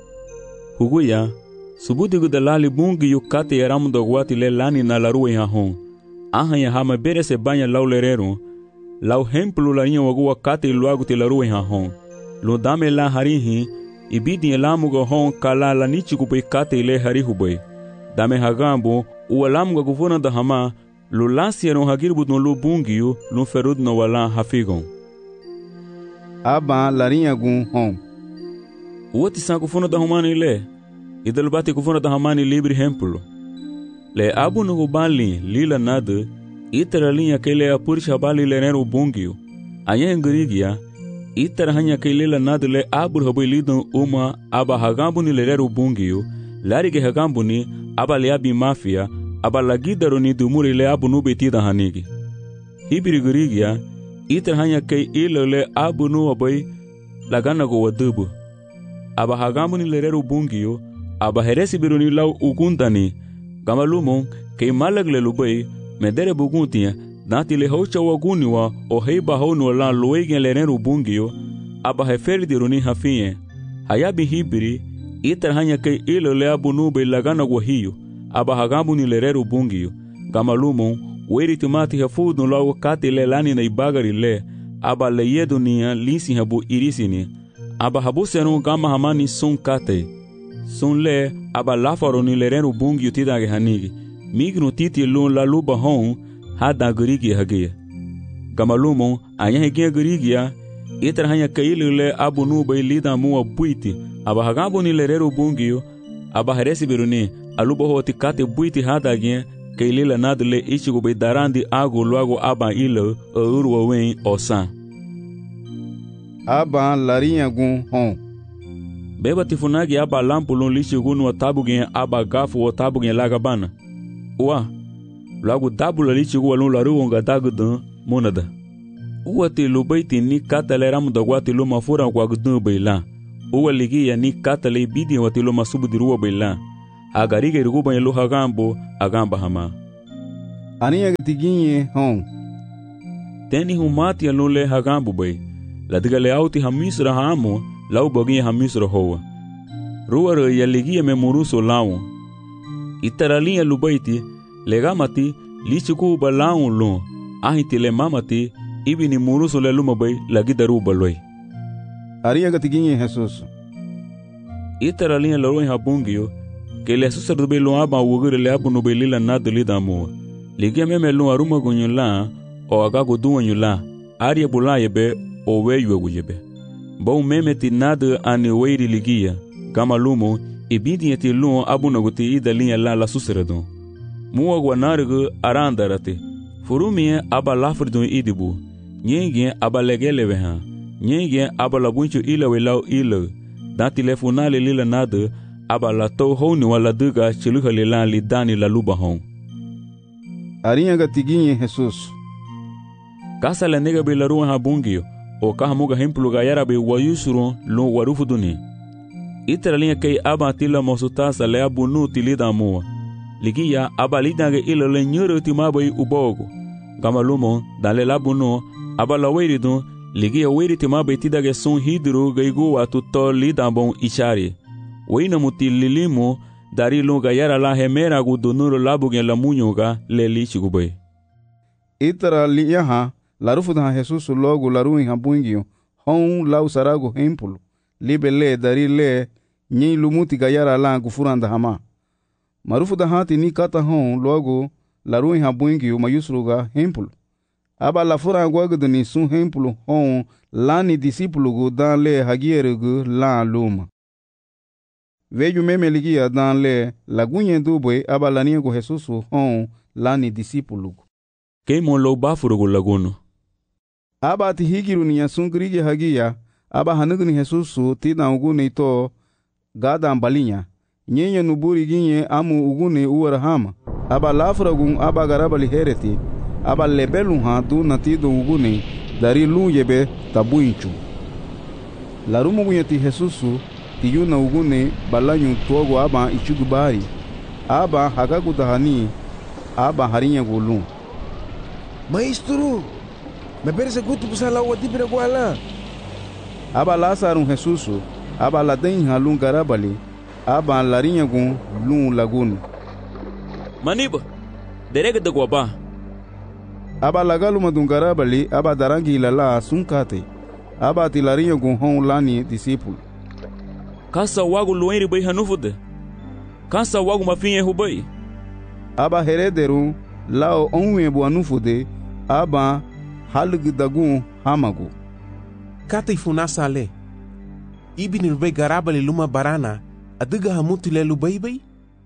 Huguya subudigu dalali bungi yukate yaramu dogwati le lani na laruwe hahon. Ahanya hama berese banya lau lerero. Lau hempulu larinha waguwa kate iluagu te laruwe hahon. Lo dame la harihi ibidi elamuga hon kala la nichigu be kate ile harihubwe. Dame hagambo ualamuga guvona da hama lo lansieron hagirbu no lo bungiyo lo ferud no wala hafigon. Aba larinha gun hon. Uoti sa guvona da homani le. Idel bate guvona da hamani libri hemplo. Le abu no bali lila nada itera linha que le apurcha bali lenero bungio. Anya ngrigia itera hanya que lila nada le abu habilidon uma aba hagambu ni lenero bungio. Larige hagambu ni aba le abi mafia aba lagidaro ni dumuri le abu no betida hanigi. Hibiri grigia itera hanya que ilo le abu no abai lagana go wadubu. Aba hagambu ni lenero bungio aba heresi biruni lau ugundani gamalumon ke malagle lubai medere buguntia dati le hocha waguniwa o heiba honu la loegen lereru bungio aba heferi diruni hafinye hayabi hibiri iter hanya ke ilo le abunube lagana wahiyo aba hagambu ni lereru bungio gamalumon weri timati hafudu lau kati le lani na ibagari le aba le yedunia lisi habu irisini aba habu senu gama hamani sun kate sun le aba lafaro ni lereru bungi utidage hanigi mignu titi lun la luba hon hada grigi hagia gamalumo anya hegia grigia iter hanya kaili le abu nuba ilida muwa buiti aba hagambu ni lereru bungi aba heresi biruni aluba hoti kate buiti hada gia kaili la nadle ichigo be darandi agu luago aba ilo urwa wen osan. Aba larinha gun hon. Beba tifunagi aba lampulun lishigunu wa tabugen aba gafu wa tabugen lagabana. Uwa, lagu tabula lishigu walun laru wonga dagudan monada. Uwa ti lubaiti ni katale ramu dagwati luma fura kwa gudun bayla. Uwa ligiya ni katale bidi wa ti luma subudiruwa bayla. agarige ruguba yelo hagambo agamba hama aniya tiginye hon teni humati yalole hagambo bay ladiga le auti hamisra hamo lau bogi hamisra hoa ruara yaligia me muruso lawo itaralia lubaiti legamati lichuku balawo lo ahiti le mamati ibini muruso le lumabay lagi daru baloi ariya tiginye Jesus itaralia loroi habungio que le sacerdote lo aba wugure le abu no belila na de lidamo ligia meme lo aruma gonyola o agago duonyula aria bulayebe o weyu yebe bo meme ti nada ani weiri ligia kama lumo ibidi ti lo abu no goti idalia la sucerdo muwa gwanargo arandarate furumie aba lafrido idibu nyenge aba legelewe ha nyenge aba labuncho ila welau ila da telefonale lila nada aba la to honi wala duga chiluha lila li dani la luba hon ariya tiginye Jesus kasa la nega be la ruwa habungio o kaha muga hemplu ga yara be wayusuro lo warufu duni iteralinga kay aba tila mosutasa le abunu tilida mo ligia aba lidange ila le nyoro timabai ubogo kama lumo dale labuno aba la weiridu ligia weiri timabai tidage son hidro gaigo watu to lidambon ichari weina muti lilimo dari lunga yara la hemera gudunuro labugen la munyoga le lichigubay itara liyaha la rufuda Jesus logo la ruin habungio hon lau sarago hempulu libele dari le nyi lumuti gayara la gufuranda hama marufuda hati ni kata hon logo la ruin habungio mayusruga hempulu aba la fura gwagduni sun hempulu hon lani disipulu go dan le hagiergu la luma veju meme ligia dan le lagunye dubwe aba la niego Jesus hon lani disipulu keimo lo bafurugo laguno aba ti higiru ni yasungrige hagia aba hanugni Jesus ti na ugune to gada ambalinya nyenye nuburi ginye amu ugune uwarahama aba lafragun aba garabali hereti aba lebelu ha du natido ugune dari luyebe tabuinchu larumu gunyati Jesus ti yuna ugune balanyu togo aba ichugubari aba hagagudahani aba harinya gulu Maestro, me parece que tu pusa la agua tibira guala. Aba Lázaro Jesus, aba la den halun garabali, aba larinha gun lun lagun. Maniba, derega de guaba. Aba lagalu madun garabali, aba darangi lala sunkate, aba ti larinha gun hon lani discípulo. Kasa wagu luenri bai hanufude. Kasa wagu mafinye hubai. Aba herederu lao onwe bu anufude. Aba halgdagun hamagu kata ifunasa ale ibini rubai garabali luma barana adiga hamutile lubai.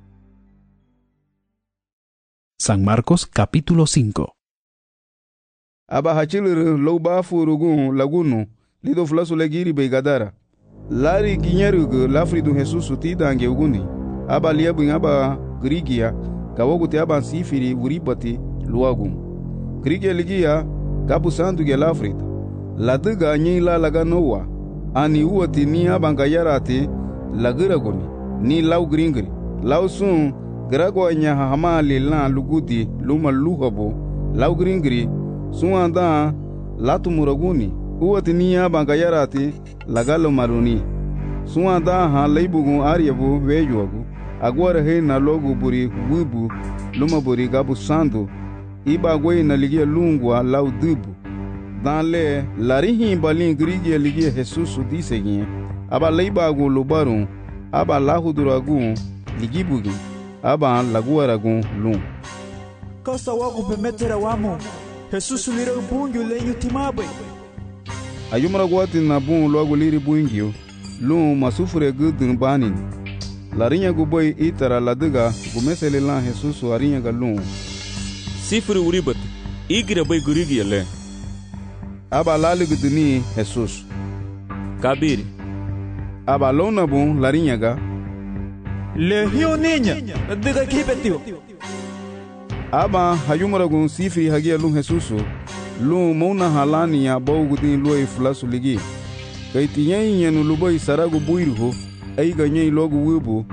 San Marcos capítulo 5. Aba hachilir loba furugun lagunu lido flasu legiri be gadara lari ginyerugu lafridu Jesus tidange uguni aba liabun aba grigia kawoguti aba sifiri uribati luagun Kriege ligia kapu sandu ge lafrita ladiga nyi la laga nowa ani uwati ni abangayarati lagiragoni ni lau gringri lau sun gragwa nya hamali la lugudi luma luhabo lau gringri sun anda latu muraguni uwati ni abangayarati lagalo maruni sun anda ha leibugun aryabu wejuagu agwara he na logo buri wibu luma buri gabu sandu iba gwe na ligia lungwa lau dubu dan le larihi balin grigia ligia Jesus disegin aba leiba gu lubarun aba lahuduragun ligibugi aba laguaragun lung kasa wagu bemetera wamo Jesus lira bungyo lenyu timabe ayumra gwati na bun logo liri bungyo lung masufure gudun banin larinya gu boy itara ladiga gumesele lan Jesus arinya ga lung sifuri uribat igira bay gurigi yale aba laligduni Jesus kabiri aba lona bun larinyaga le hiyo niña diga kibetio aba hayumaragun sifiri hagia lun Jesus lun mona halani ya bawgudin loy flasu ligi kay tinyay nyanu luboy saragu buirho ay ganyay logu wubu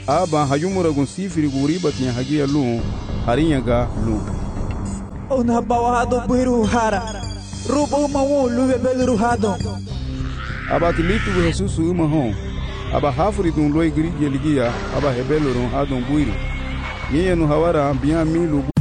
aba hayumura gun sifiri guri batin hagiya lun harinya ga lun ona bawa hado biru hara rubo mawo lube belu hado aba tilitu Jesus uma hon aba hafri dun loy gri geligia aba hebelo ron hadon buiri yeye no hawara biya milu